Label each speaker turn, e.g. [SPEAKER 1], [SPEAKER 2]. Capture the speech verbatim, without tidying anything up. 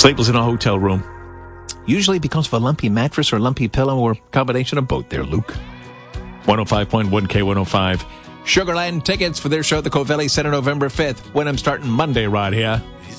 [SPEAKER 1] Sleepless in a hotel room.
[SPEAKER 2] Usually because of a lumpy mattress or lumpy pillow or combination of both there, Luke.
[SPEAKER 1] one oh five point one K one oh five.
[SPEAKER 2] Sugarland tickets for their show at the Covelli Center November fifth. When I'm starting Monday right here.